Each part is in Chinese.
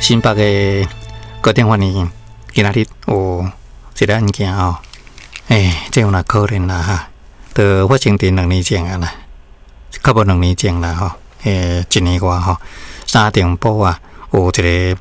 新北的高等法院今仔日有一个案件吼，这有哪可能啦哈？都发生伫2年前啊啦，较无2年前啦吼，1年外吼，三重埔啊有一个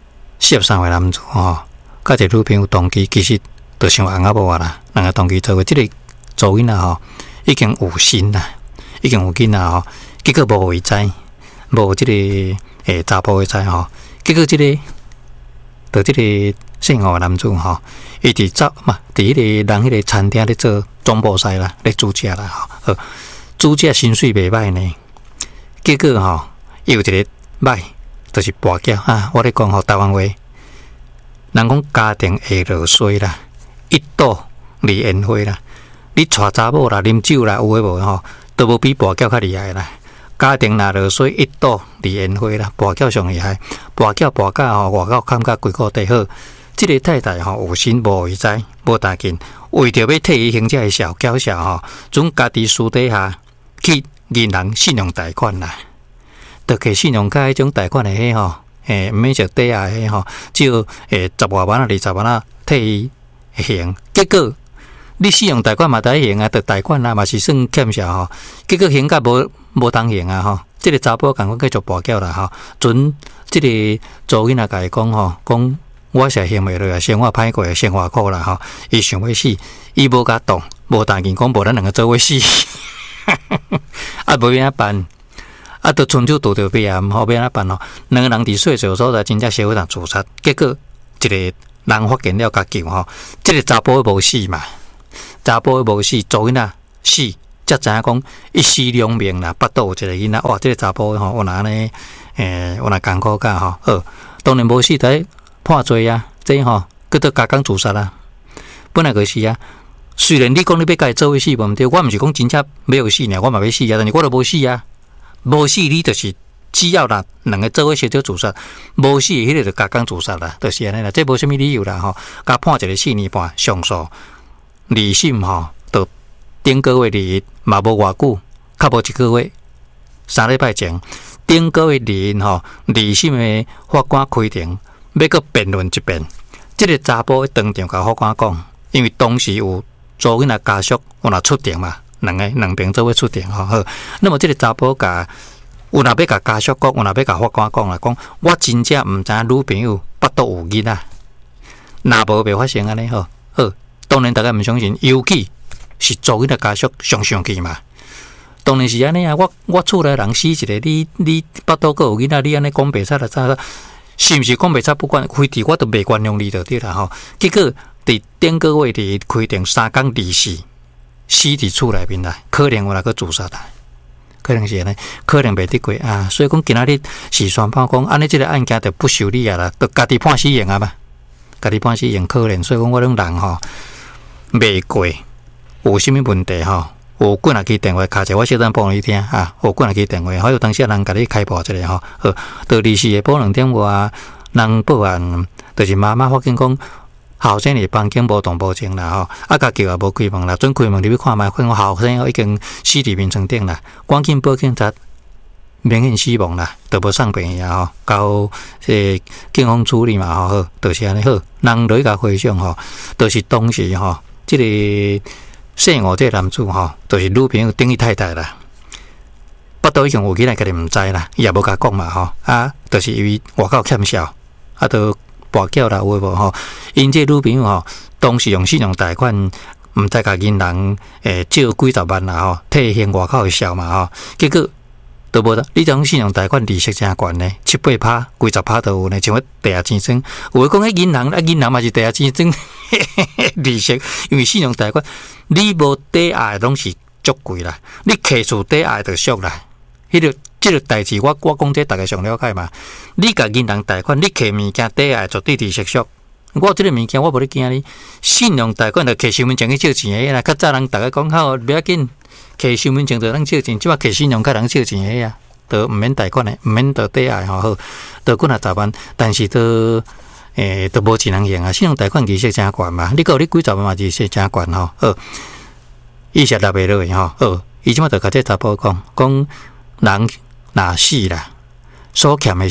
43岁男子吼，甲一个女朋友同居，其实就像翁仔某啊啦，两个同居做伙，即个查囡仔吼已经有心啦，已经有囡仔吼，结果无位知，无即个查甫会知吼，结果即个就即个姓侯男子吼，伊伫走嘛，伫迄个人迄个餐厅咧做总部师啦，咧煮食啦吼，煮食薪水袂歹呢，结果吼有一个歹，就是跋筊啊！我咧讲吼台湾话，人讲家庭会落水啦，一朵离烟花啦，你娶查某啦，啉酒啦，有诶无吼，都无比跋筊较厉害啦。家庭若落水，一朵离烟花啦，跋筊上厉害，跋筊吼，外口砍甲规个地好。即个太太吼有心无为知，无大紧，为着要替伊还这个小缴小吼，从家己私底下去银行信用贷款啦，就去信用卡迄种贷款的迄吼，毋免着抵押迄吼，只有10外万啊20万啊替伊还，结果你信用贷款嘛得还啊，得贷款啦嘛是算欠下吼，结果还甲无当还啊吼，即个查甫共我继续跋筊啦吼，准即个做囡仔甲伊讲吼，讲。我是还袂落啊，生活歹过，生活苦啦吼。伊想要死，伊无甲动，无当紧讲，无咱两个做伙死。啊，无要安办？啊，都春秋拄着病啊，后要安办吼？两个人伫细小所在，真正社会上自杀，结果一个人发现了甲救吼，即个查甫无死嘛，查甫无死，做囡仔死，才知影讲一尸两命啦，巴肚有一个囡仔，哇，即个查甫吼，有哪呢？有哪艰苦甲吼？当然无死在。判罪啊，这吼叫做加工自杀啦。本来就是啊，虽然你讲你要甲伊做伙死无毋对，我毋是讲真正要死呢，我嘛要死啊，但是我都无死啊，无死你就是只要啦，两个做伙小小自杀，无死迄个就加工自杀啦，就是安尼啦，这无啥物理由啦吼，甲判一个4年半上诉，离审吼，到顶个月离嘛无偌久，较无1个月，3礼拜前，顶个月离吼，离审的法官开庭。要搁辩论一遍，即个查甫当场甲法官讲，因为当时有做囡仔家属有若出庭嘛，两边做伙出庭吼。好，那么即个查甫甲有若要甲家属讲，有若要甲法官讲啦，讲我真正毋知影女朋友腹肚有囡仔，若无袂发生安尼吼。好，当然大家毋相信，尤其是做囡仔家属上生气嘛。当然是安尼啊，我厝内人死一个，你腹肚阁有囡仔，你安尼讲白差啦，差。是毋是讲袂差不管，非得我都袂原谅你就对啦吼。结果伫顶个月伫开庭3天离世，死伫厝内面啦，可能有哪个自杀啦，可能是安尼，可能袂得过啊。所以讲今仔日是宣判讲，安尼即个案件就不受理啊啦，就家己判死刑啊嘛，家己判死刑可能。所以讲我种人吼袂过，有啥物问题吼？有几若支电话卡者，我小等报你听啊。有几若支电话，还有当时人甲你开报一个吼，到离世的报2点外，人报案就是妈妈发现讲后生的房间无动无静啦吼，啊，家叫也无开门啦，准开门入去看卖，发现后生已经死伫眠床顶啦，赶紧报警察，明显死亡啦，都无送病院吼，交警方处理嘛吼，好，就是安尼好，人落去甲回想吼，就是当时吼，即个。姓吴这个男子吼，就是女朋友等于太太啦。腹肚已经有囡仔，家己毋知啦，伊也无甲讲嘛吼。啊，就是因为外口欠小，啊，都跋筊啦，有无吼？因这女朋友吼，当时用信用贷款，毋知甲银行借几十万啦吼，替还外口的小嘛吼。结果都无得，你种信用贷款利息真悬呢，7-8%、几10%都有呢，像地下钱庄。有诶讲迄银行，银行嘛是地下钱庄利息，因为信用贷款。你无抵押拢是足贵啦，你客厝抵押就俗啦。即个代志，我讲这大家上了解嘛。你甲银行贷款，你客物件抵押绝对利息俗。我即个物件我无咧惊你，信用贷款就客身份证去借钱诶啦。较早人大家讲好，不要紧，客身份证就咱借钱，即摆客信用卡人借钱诶啊，都毋免贷款诶，毋免得抵押吼好，都几若10万，但是都无钱人用啊。信用贷款利息真悬嘛，你讲你几十万嘛利息真悬吼，伊是拿袂落去吼，伊即摆就甲这查甫讲人若死啦，所欠诶小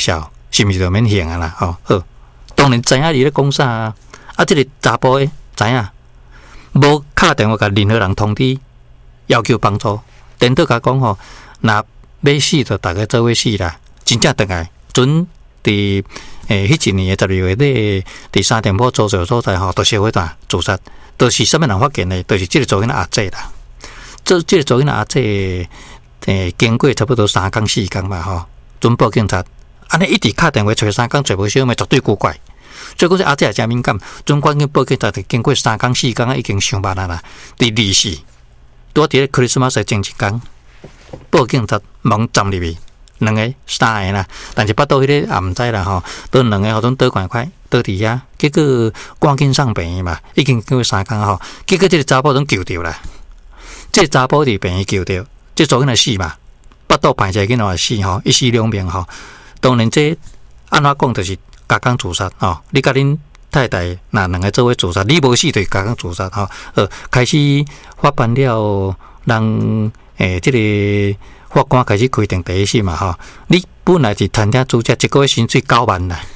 是毋是就免刑啊啦？好，当然知影你咧讲啥啊？这个查甫诶知影，无敲电话甲任何人通知，要求帮助，颠倒甲讲吼，若要死就大家做伙死啦，真正倒来准伫迄一年诶12月底，伫沙田埔租售所在吼，都烧火弹自杀，都是啥物人发现诶？都是即个做囡仔阿姐啦，即个做囡仔阿姐经过差不多3工4工嘛吼，准报警察。安尼一直敲电话找3工找无小妹，绝对古怪。所以讲这阿姐也真敏感，准赶紧报警察，经过3工4工已经上班啦。第24，拄伫咧 Christmas 前一工，报警察猛站入去，2个3个啦，但是巴肚迄个也毋知啦吼，都2个互准倒快快倒伫遐，结果赶紧送病院嘛，已经经过3工吼，结果这个查甫拢救着啦，这个查甫伫病院救着，这做囡仔死嘛，巴肚歹势囡仔死吼，一尸两命吼。当然，这按怎讲就是加工自杀吼。你甲恁太太那2个做伙自杀，你无死就是加工自杀吼。开始发办了，让这个法官开始规定第一审嘛吼。你本来是餐厅租借1个月薪水9万啦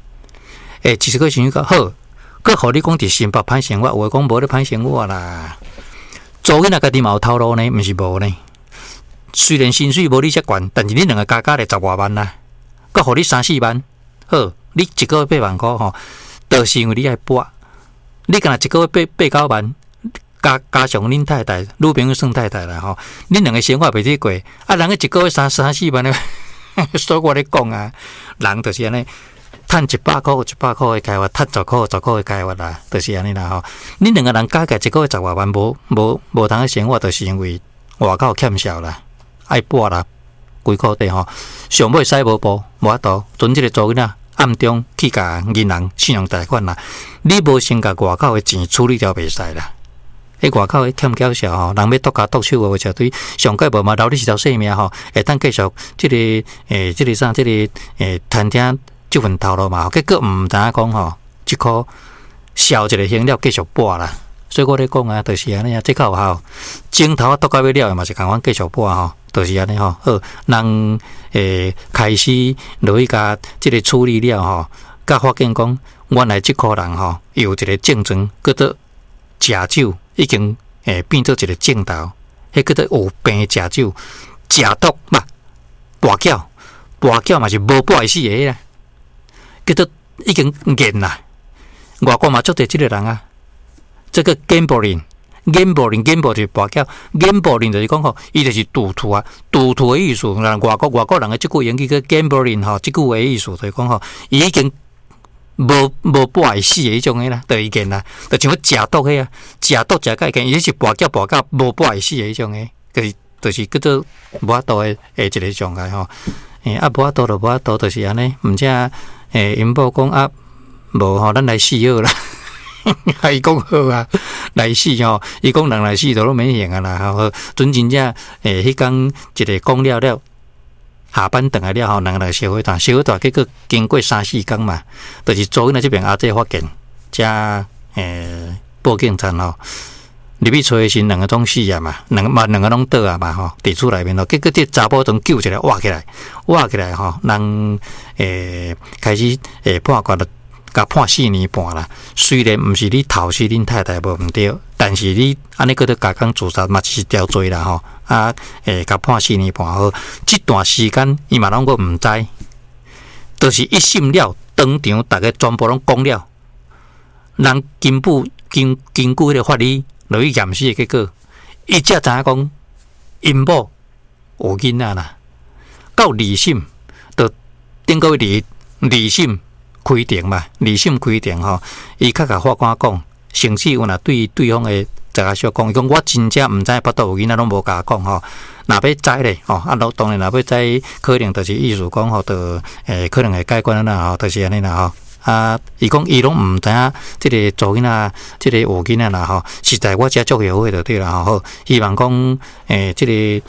，1个月薪水好，佮互你讲伫新北歹生活，有诶讲无咧歹生活啦。做囡仔家己嘛有头路呢，毋是无呢。虽然薪水无你遮悬，但是你2个加咧10外万啦。佮互你3、4万，好，你1个月8万块吼，就是因为你爱搏，你干1个月8、9万，加上恁太太，女朋友算太太啦吼，恁2个生活袂得过，人个1个月3、4万的，所以我咧讲啊，人就是安尼，趁100块有100块的开发，趁10块有10块的开发啦，就是安尼啦吼。恁2个人加1个月10外万，无通生活，就是因为外口欠销啦，爱搏啦。规块地吼，上尾使无步，无法度，准即个做囡仔暗中去甲银行信用贷款啦。你无先甲外口的钱处理掉袂使啦。迄外口的欠缴销吼，人要剁脚剁手的绝对上届无嘛留你一条性命吼，会当继续即个即个啥即个餐厅即份头路嘛。结果毋知影讲吼，即箍销一个行了继续搏啦。所以我咧讲啊，就是安尼啊，这较有效。镜头剁到尾了嘛，是共阮继续搏吼。就是安尼吼，好，人开始落去甲即个处理了吼，甲发现讲，原来即个人吼有一个症状，叫做食酒，已经变做一个症头，迄叫做有病食酒，食毒嘛，跋筊嘛是无不会死的啦，叫做已经严啦。外国嘛足侪即个人啊，这个 gambling 就是跋筊 ，gambling 就是讲吼，伊就是赌徒啊，赌徒的意思。外国人的即句英语叫 gambling 吼，即句话的意思就是讲吼，伊已经无不会死的迄种的啦，就已经啦，就像食毒迄啊，食毒食甲已经，伊是跋筊无不会死的迄种的，就是叫做无法度的一个状态吼。无法度就无法度，就是安尼，毋则因某讲啊，无吼，咱来死好啦。伊讲好啊，来死吼！伊讲人来死都拢免刑啊啦！吼，准真正迄工一个讲了，下班回来了后，人来烧火炭，结果经过3、4工嘛，就是做囡仔这边阿姐发现，才报警察吼，入去找的是2个总死啊嘛，2个拢倒啊嘛吼，伫厝内面咯，结果这查甫总救一个活起来吼，人开始判决了。甲判4年半啦，虽然毋是你头死恁太太无毋对，但是你安尼个做加工自杀嘛是条罪啦吼。甲判4年半好，这段时间伊嘛拢个毋知，就是一审了，当场大家全部拢讲了，人经过迄个法理落去验尸的结果，伊才知影讲因某有囡仔啦，到2审，就顶个月2审。开庭嘛，2审开庭吼，伊较甲法官讲，甚至有若对方的在下小讲，伊讲我真正毋知巴肚有囡仔拢无甲讲吼，若要知咧吼，当然若要知，可能就是意思讲吼，就可能会解决啦吼，就是安尼啦吼。伊讲伊拢毋知影，即个做囡仔，即个有囡仔啦吼，实在我遮足后悔就对啦吼。希望讲即个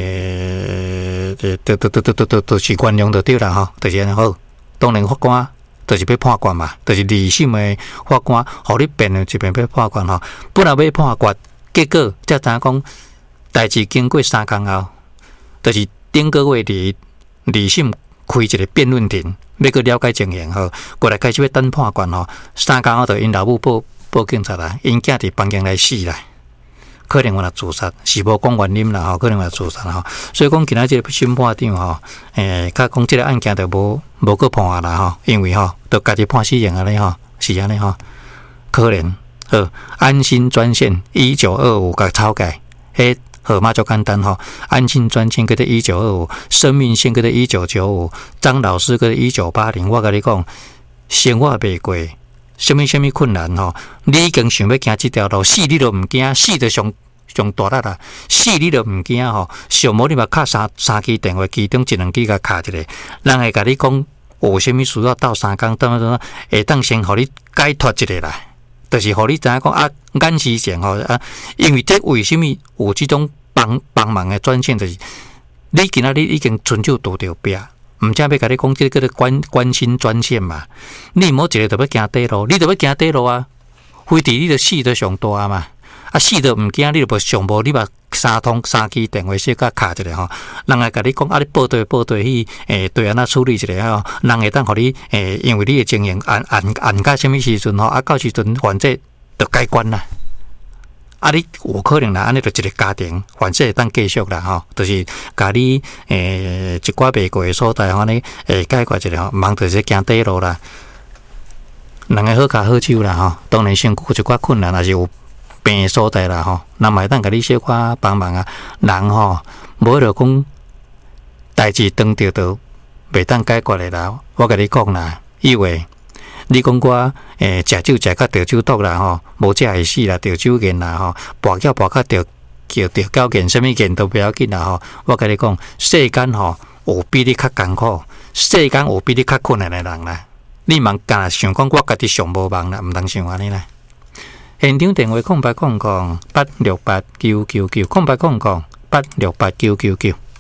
就是原谅就对啦吼，就是安尼好。当然法官。就是要判决嘛，就是2审的法官，互你辩论一遍要判决吼。本来要判决，结果才知影讲，代志经过3工后，就是顶个月2审开一个辩论庭，要去了解情形吼，过来开始要等判决吼。3工后头因老母报警察啦，因囝伫房间内死啦，可能有自杀，是无讲原因啦吼，可能有自杀吼。所以讲今仔日审判长吼，甲讲即个案件就无去判啊啦吼，因为吼，都家己判死刑安尼吼，是安尼吼，可能。安心专线1925甲抄改，号码就简单吼。安心专线叫做1925，生命线叫做1995，张老师叫做1980。我甲你讲，生活袂过，什么困难吼，你已经想要行这条路，死你都毋惊，死就上大力啦，死你都毋惊吼。上无你嘛敲三支电话，其中1、2支甲敲一个，人会甲你讲有什么需要到3工，等，会当先互你解脱一个啦。就是互你知影讲啊，眼视症吼啊，因为这为什么有这种帮忙的专线，就是你今仔日已经伸手拄着壁，毋则要甲你讲这个关心专线嘛。你某一个就要行底路，你就要行底路啊，非得你就死就上大嘛。啊，死就毋惊，你就上无，你嘛3支电话小甲敲一个吼，人会甲你讲啊，你报队去对安那处理一下吼，人会当互你因为你的情形按到什么时阵吼，啊到时阵反正就解决啦。啊，你有可能啦，安尼就一个家庭反正会当继续啦吼，就是甲你一寡袂过的所在吼呢，解决一下吼，忙就是行底路啦。人个好脚好手啦吼，当然身躯有一寡困难，也是有病的所在啦吼，那么会当甲你小可帮忙啊。人吼，无就讲代志当着都袂当解决的啦。我甲你讲啦，以为你讲我食酒食甲着酒毒啦吼，无食会死啦，着酒瘾啦吼，跋筊着高瘾，什么瘾都不要紧啦吼。我甲你讲，世间吼有比你较艰苦，世间有比你较困难的人啦。你莫干想讲我家己上无忙啦，毋通想安尼啦。现场电话0800-868-999，0800-868-999。